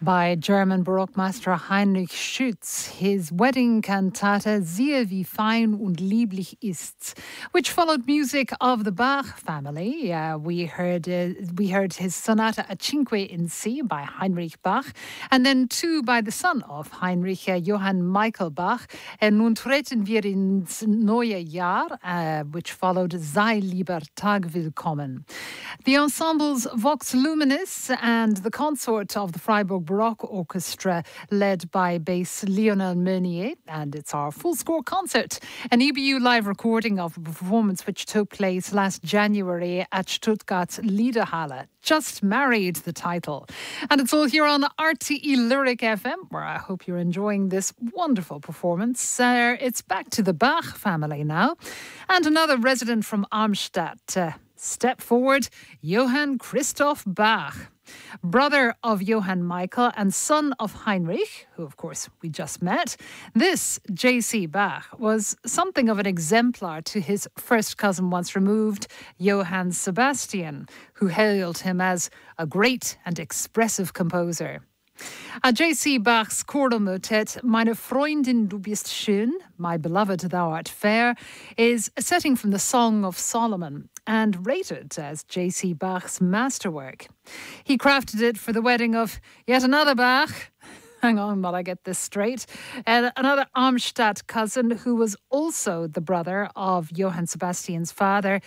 by German Baroque master Heinrich Schütz, his wedding cantata Siehe wie fein und lieblich ist's, which followed music of the Bach family. We heard his sonata a cinque in C by Heinrich Bach, and then two by the son of Heinrich, Johann Michael Bach. And nun treten wir ins neue Jahr, which followed Sei lieber Tag willkommen. The ensembles Vox Luminis and the consort of the Freiburg Baroque Orchestra, led by bass Lionel Meunier, and it's our full score concert, an EBU live recording of a performance which took place last January at Stuttgart's Liederhalle. Just Married, the title. And it's all here on RTE Lyric FM, where I hope you're enjoying this wonderful performance. It's back to the Bach family now. And another resident from Armstadt. Step forward, Johann Christoph Bach. Brother of Johann Michael and son of Heinrich, who of course we just met, this J.C. Bach was something of an exemplar to his first cousin once removed, Johann Sebastian, who hailed him as a great and expressive composer. J.C. Bach's choral motet, Meine Freundin, du bist schön, My beloved, thou art fair, is a setting from the Song of Solomon and rated as J.C. Bach's masterwork. He crafted it for the wedding of yet another Bach. Hang on while I get this straight. Another Armstadt cousin who was also the brother of Johann Sebastian's father,